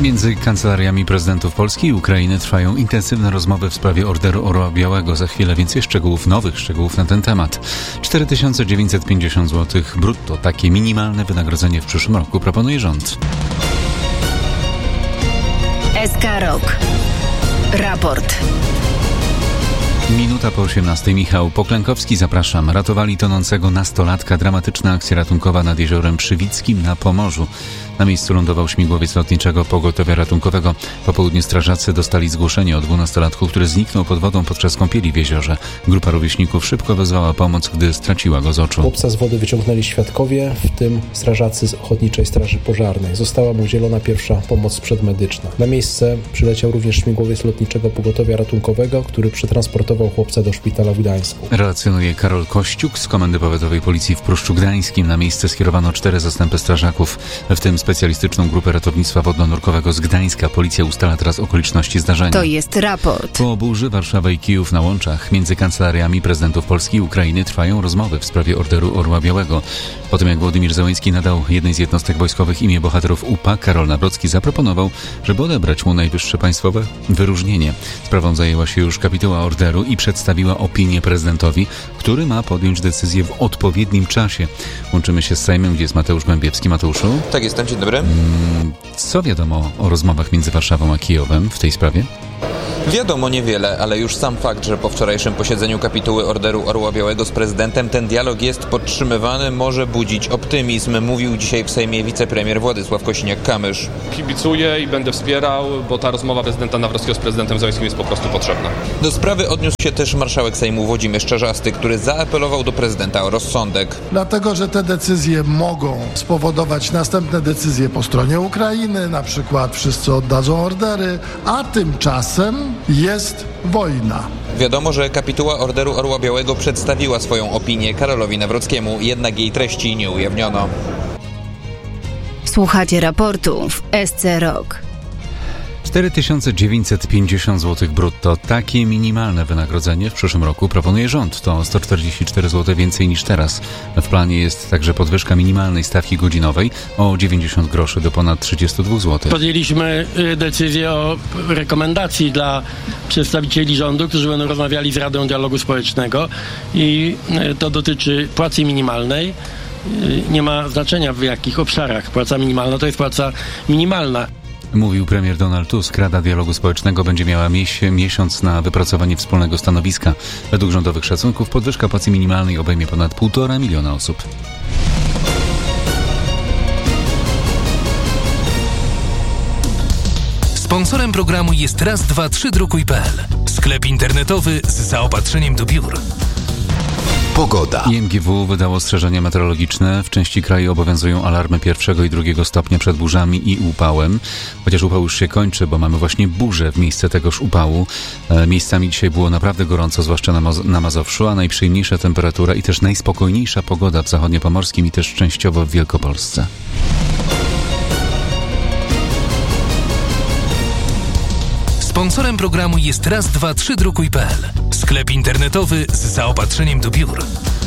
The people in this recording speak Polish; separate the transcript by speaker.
Speaker 1: Między kancelariami prezydentów Polski i Ukrainy trwają intensywne rozmowy w sprawie orderu Orła Białego. Za chwilę więcej nowych szczegółów na ten temat. 4950 zł brutto. Takie minimalne wynagrodzenie w przyszłym roku proponuje rząd.
Speaker 2: SK Rok. Raport.
Speaker 1: Minuta po 18. Michał Poklękowski, zapraszam. Ratowali tonącego nastolatka. Dramatyczna akcja ratunkowa nad Jeziorem Przywickim na Pomorzu. Na miejscu lądował śmigłowiec lotniczego pogotowia ratunkowego. Po południu strażacy dostali zgłoszenie o 12-latku, który zniknął pod wodą podczas kąpieli w jeziorze. Grupa rówieśników szybko wezwała pomoc, gdy straciła go z oczu.
Speaker 3: Chłopca z wody wyciągnęli świadkowie, w tym strażacy z Ochotniczej Straży Pożarnej. Została mu udzielona pierwsza pomoc przedmedyczna. Na miejsce przyleciał również śmigłowiec lotniczego pogotowia ratunkowego, który przetransportował chłopca do szpitala w Gdańsku.
Speaker 1: Relacjonuje Karol Kościuk z Komendy Powiatowej Policji w Pruszczu Gdańskim. Na miejsce skierowano 4 zastępy strażaków, w tym specjalistyczną grupę ratownictwa wodno-nurkowego z Gdańska. Policja ustala teraz okoliczności zdarzenia.
Speaker 2: To jest raport.
Speaker 1: Po burzy Warszawa i Kijów na łączach między kancelariami prezydentów Polski i Ukrainy trwają rozmowy w sprawie orderu Orła Białego. Po tym jak Władimir Zełenski nadał jednej z jednostek wojskowych imię bohaterów UPA, Karol Nawrocki zaproponował, żeby odebrać mu najwyższe państwowe wyróżnienie. Sprawą zajęła się już kapituła orderu i przedstawiła opinię prezydentowi, który ma podjąć decyzję w odpowiednim czasie. Łączymy się z Sejmem, gdzie jest Mateusz Głębiewski. Mateuszu?
Speaker 4: Tak, jestem. Dzień dobry.
Speaker 1: Co wiadomo o rozmowach między Warszawą a Kijowem w tej sprawie?
Speaker 4: Wiadomo niewiele, ale już sam fakt, że po wczorajszym posiedzeniu kapituły orderu Orła Białego z prezydentem ten dialog jest podtrzymywany, może budzić optymizm, mówił dzisiaj w Sejmie wicepremier Władysław Kosiniak-Kamysz.
Speaker 5: Kibicuję i będę wspierał, bo ta rozmowa prezydenta Nawrockiego z prezydentem Zełenskim jest po prostu potrzebna.
Speaker 4: Do sprawy odniósł się też marszałek Sejmu Włodzimierz Czarzasty, który zaapelował do prezydenta o rozsądek.
Speaker 6: Dlatego, że te decyzje mogą spowodować następne decyzje po stronie Ukrainy, na przykład wszyscy oddadzą ordery, a tymczasem jest wojna.
Speaker 4: Wiadomo, że kapituła orderu Orła Białego przedstawiła swoją opinię Karolowi Nawrockiemu, jednak jej treści nie ujawniono.
Speaker 2: Słuchacie raportu w SC Rok.
Speaker 1: 4950 zł brutto. Takie minimalne wynagrodzenie w przyszłym roku proponuje rząd. To 144 zł więcej niż teraz. W planie jest także podwyżka minimalnej stawki godzinowej o 90 groszy do ponad 32 zł.
Speaker 7: Podjęliśmy decyzję o rekomendacji dla przedstawicieli rządu, którzy będą rozmawiali z Radą Dialogu Społecznego i to dotyczy płacy minimalnej. Nie ma znaczenia w jakich obszarach. Płaca minimalna to jest płaca minimalna.
Speaker 1: Mówił premier Donald Tusk. Rada Dialogu Społecznego będzie miała miesiąc na wypracowanie wspólnego stanowiska. Według rządowych szacunków podwyżka płacy minimalnej obejmie ponad 1,5 miliona osób.
Speaker 8: Sponsorem programu jest raz23drukuj.pl. Sklep internetowy z zaopatrzeniem do biur.
Speaker 1: Pogoda. IMGW wydało ostrzeżenia meteorologiczne. W części kraju obowiązują alarmy 1. i 2. stopnia przed burzami i upałem. Chociaż upał już się kończy, bo mamy właśnie burzę w miejsce tegoż upału. Miejscami dzisiaj było naprawdę gorąco, zwłaszcza na Mazowszu, a najprzyjemniejsza temperatura i też najspokojniejsza pogoda w zachodniopomorskim i też częściowo w Wielkopolsce.
Speaker 8: Sponsorem programu jest raz23drukuj.pl. Sklep internetowy z zaopatrzeniem do biur.